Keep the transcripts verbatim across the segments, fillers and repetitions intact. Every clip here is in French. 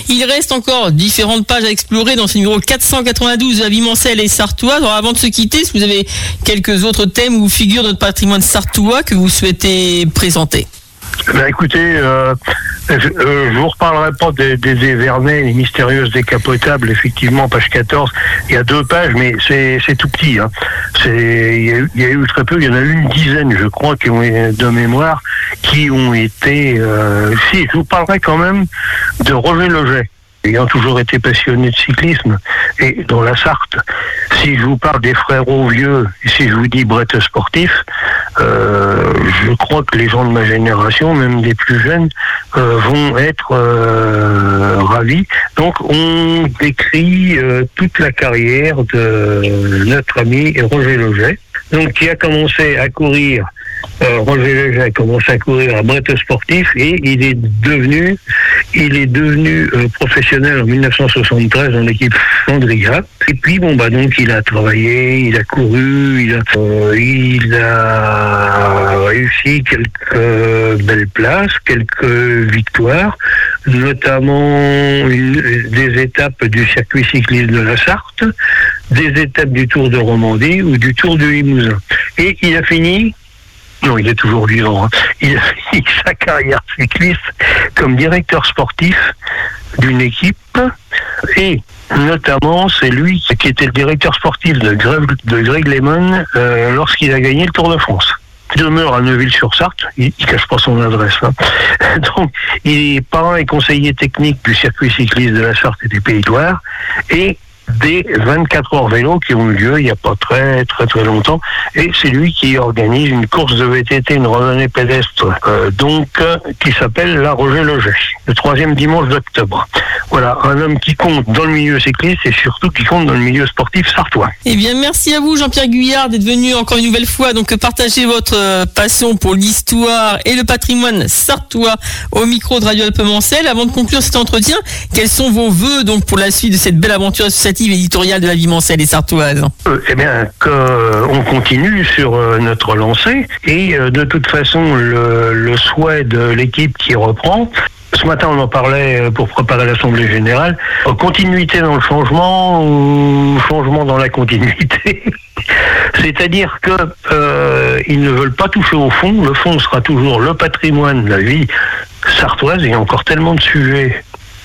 Il reste encore différentes pages à explorer dans ce numéro quatre cent quatre-vingt-douze de la vie mancelle et sartoise. Alors avant de se quitter, est-ce que vous avez quelques autres thèmes ou figures de notre patrimoine sartois que vous souhaitez présenter? Ben écoutez, euh, je, euh, je vous reparlerai pas des, des Évernais, les mystérieuses décapotables, effectivement, page quatorze. Il y a deux pages, mais c'est, c'est tout petit. Hein. C'est, il y, a eu, il y a eu très peu, il y en a eu une dizaine, je crois, qui ont, de mémoire, qui ont été... Euh, si, je vous parlerai quand même de Roger Leget. Ayant toujours été passionné de cyclisme, et dans la Sarthe, si je vous parle des frérots vieux, et si je vous dis Brett sportif, euh, je crois que les gens de ma génération, même des plus jeunes, euh, vont être euh, ravis. Donc on décrit euh, toute la carrière de notre ami Roger Leget, donc qui a commencé à courir. Euh, Roger Leget a commencé à courir à Brett sportif et il est devenu, il est devenu euh, professionnel en dix-neuf cent soixante-treize dans l'équipe Flandria. Et puis bon bah donc il a travaillé, il a couru, il a, euh, il a réussi quelques belles places, quelques victoires, notamment une, des étapes du circuit cycliste de la Sarthe, des étapes du Tour de Romandie ou du Tour du Limousin. Et il a fini. Non, il est toujours vivant. Hein. Il a fini sa carrière cycliste comme directeur sportif d'une équipe et notamment c'est lui qui était le directeur sportif de Greg, de Greg LeMond euh, lorsqu'il a gagné le Tour de France. Il demeure à Neuville-sur-Sarthe, il ne cache pas son adresse. Hein. Donc, il est parrain et conseiller technique du circuit cycliste de la Sarthe et des Pays de Loire et des vingt-quatre heures vélo qui ont eu lieu il n'y a pas très très très longtemps et c'est lui qui organise une course de V T T, une randonnée pédestre euh, donc euh, qui s'appelle la Roger Leget, le troisième dimanche d'octobre. Voilà, un homme qui compte dans le milieu cycliste et surtout qui compte dans le milieu sportif sartois. Eh bien merci à vous Jean-Pierre Guyard d'être venu encore une nouvelle fois donc partager votre passion pour l'histoire et le patrimoine sartois au micro de Radio Alpes-Mancelles. Avant de conclure cet entretien, quels sont vos vœux donc pour la suite de cette belle aventure associative éditoriale de la vie mancelle et sartoise? euh, Eh bien, qu'on continue sur euh, notre lancée et euh, de toute façon, le, le souhait de l'équipe qui reprend. Ce matin, on en parlait pour préparer l'Assemblée Générale. Continuité dans le changement ou changement dans la continuité. C'est-à-dire que euh, ils ne veulent pas toucher au fond. Le fond sera toujours le patrimoine de la vie sartoise. Il y a encore tellement de sujets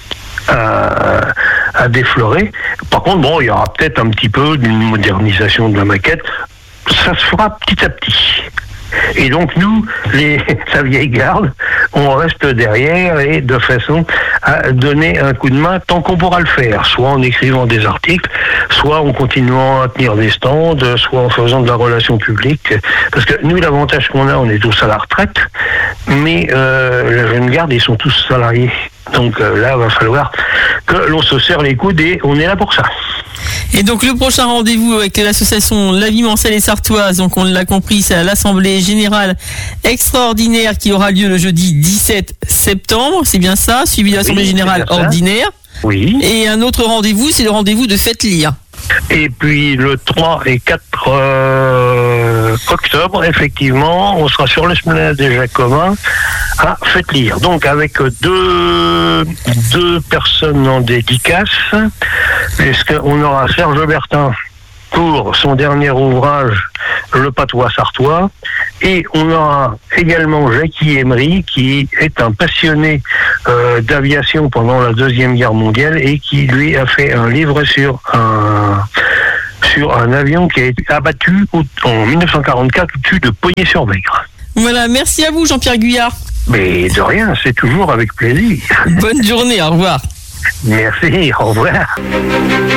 à, à déflorer. Par contre, bon, il y aura peut-être un petit peu d'une modernisation de la maquette. Ça se fera petit à petit. Et donc nous, les, la vieille garde, on reste derrière et de façon à donner un coup de main tant qu'on pourra le faire, soit en écrivant des articles, soit en continuant à tenir des stands, soit en faisant de la relation publique. Parce que nous, l'avantage qu'on a, on est tous à la retraite, mais euh, la jeune garde, ils sont tous salariés. Donc euh, là, il va falloir que l'on se serre les coudes et on est là pour ça. Et donc le prochain rendez-vous avec l'association La Vie Mancelle et Sartoise, donc on l'a compris, c'est à l'Assemblée Générale Extraordinaire qui aura lieu le jeudi dix-sept septembre, c'est bien ça, suivi de l'Assemblée oui, Générale Ordinaire. Oui. Et un autre rendez-vous, c'est le rendez-vous de Faites Lire. Et puis le trois et quatre euh, octobre, effectivement, on sera sur l'esplanade des Jacobins à Faites Lire. Donc avec deux, deux personnes en dédicace, puisqu'on aura Serge Bertin pour son dernier ouvrage, Le Patois sartois, et on aura également Jackie Emery, qui est un passionné euh, d'aviation pendant la Deuxième Guerre mondiale et qui, lui, a fait un livre sur un, sur un avion qui a été abattu en dix-neuf cent quarante-quatre au-dessus de Poigny-sur-Vègre. Voilà, merci à vous Jean-Pierre Guyard. Mais de rien, c'est toujours avec plaisir. Bonne journée, au revoir. Merci, au revoir.